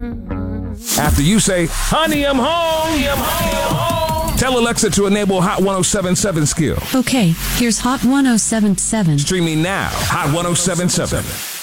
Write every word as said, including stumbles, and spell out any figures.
After you say, honey, I'm home, honey, I'm home, tell Alexa to enable Hot one oh seven seven skill. Okay, here's Hot one oh seven seven. Streaming now, Hot one oh seven seven.